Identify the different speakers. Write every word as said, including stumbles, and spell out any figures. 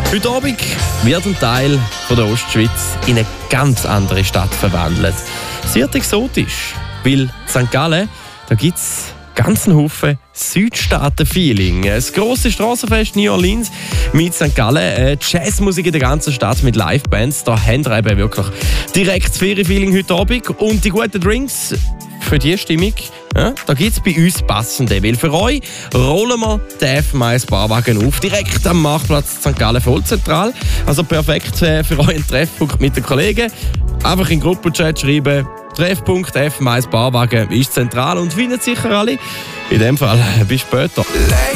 Speaker 1: Heute Abend wird ein Teil von der Ostschweiz in eine ganz andere Stadt verwandelt. Es wird exotisch, weil Sankt Gallen, da gibt es ganz einen Haufen Südstaaten-Feeling. Das grosse Strassenfest New Orleans mit Sankt Gallen, äh, Jazzmusik in der ganzen Stadt mit Livebands. Da haben wir eben wirklich direkt das Ferienfeeling heute Abend. Und die guten Drinks für diese Stimmung, ja, da gibt es bei uns passende. Weil für euch rollen wir den F M eins Barwagen auf, direkt am Marktplatz Sankt Gallen vollzentral. Also perfekt äh, für euren Treffpunkt mit den Kollegen. Einfach in den Gruppenchat schreiben, Treffpunkt F M eins Barwagen ist zentral und findet sicher alle. In dem Fall bis später.